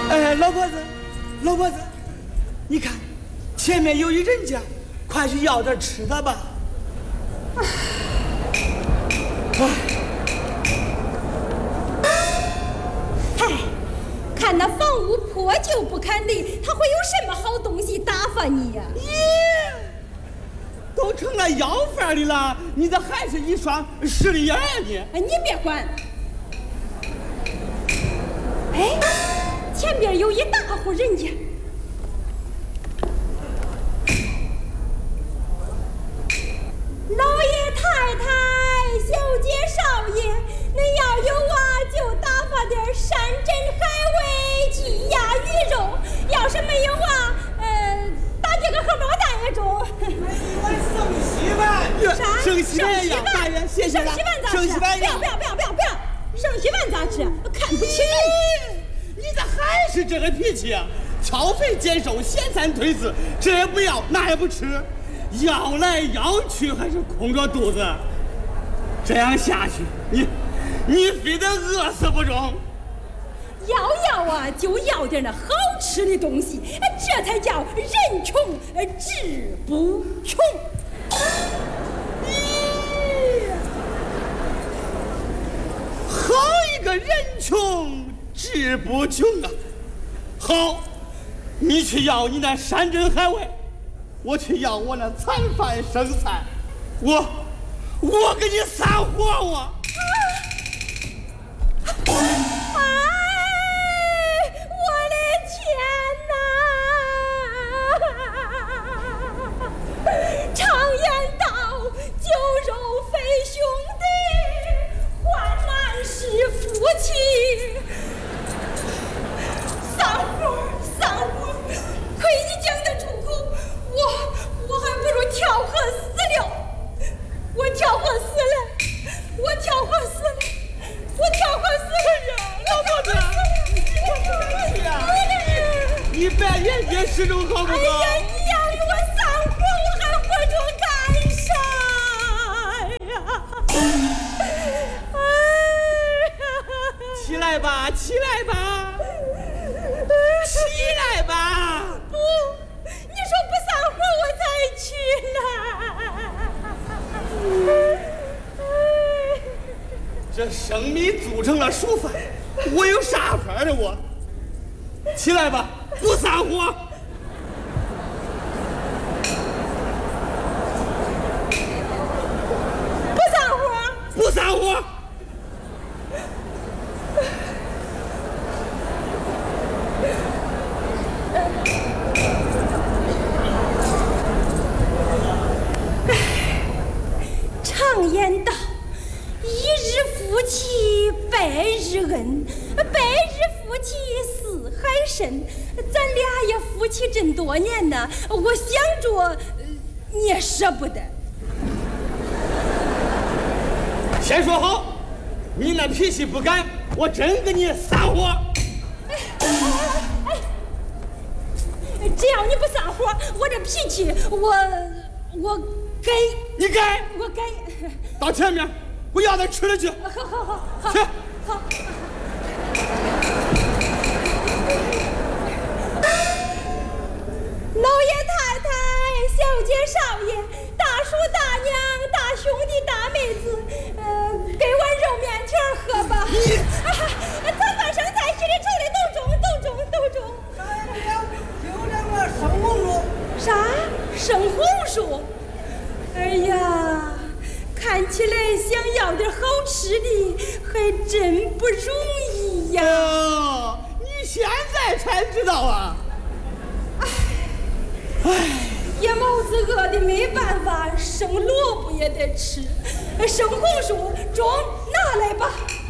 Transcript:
老婆子，你看前面有一人家，快去要点吃的吧。 看那房屋破旧不堪的，他会有什么好东西打发你呀？ 都成了要饭的了，你这还是一双势利眼啊你！ 你别管。前边有一大户人家。老爷太太、小姐少爷，恁要有就打发点山珍海味、鸡鸭鱼肉；要是没有打几个荷包蛋也中。 剩稀饭， 啥？ 剩稀饭呀！大爷，谢谢了。 剩稀饭咋吃？不要！剩稀饭咋吃？看不起人。 你这还是这个脾气啊！挑肥拣瘦，嫌三推四，这也不要，那也不吃，要来要去还是空着肚子。这样下去，你非得饿死不中。 要就要点那好吃的东西，这才叫人穷志不穷。 好一个人穷志不穷啊！好，你去要你那山珍海味，我去要我那残饭剩菜，我给你散伙我。你扮演也始终好不好？ 哎呀，你要的我散伙，我还活着干啥呀？ 起来吧，起来吧，起来吧！ 不，你说不散伙我才起来。 这生米煮成了熟饭，我有啥法的我？起来吧，不散伙。不散伙。 常言道，一日夫妻百日恩，百日夫妻似海深。咱俩也夫妻这么多年呢，我想着你也舍不得。 先说好，你那脾气不改，我真跟你散伙。 只要你不散伙，我这脾气我改。 你改？ 我改。 到前面，我要点吃的去。 好。 去。 好。老爷太太、小姐少爷、大叔大娘、大兄弟大妹子，给碗肉面条喝吧。残饭剩菜、稀里稠里都中。 就两个生红薯。 啥？生红薯？哎呀，看起来想要点好吃的还真不容易呀。 你现在才知道啊？ 野猫子饿的没办法，生萝卜也得吃，生红薯中拿来吧。